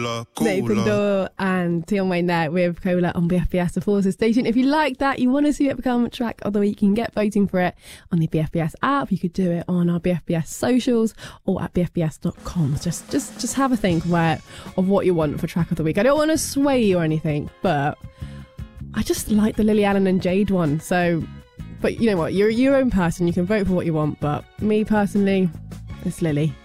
Nathan Dawe and Tion Wayne there with Cola on BFBS, the Forces Station. If you like that, you want to see it become track of the week, you can get voting for it on the BFBS app. You could do it on our BFBS socials or at bfbs.com. Just have a think of what you want for track of the week. I don't want to sway you or anything, but I just like the Lily Allen and Jade one. So, but you know what? You're your own person. You can vote for what you want. But me personally, it's Lily.